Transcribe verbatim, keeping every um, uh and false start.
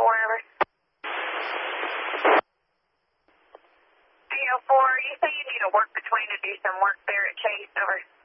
four, over. eight oh four, you say you need to work between to do some work there at Chase, over.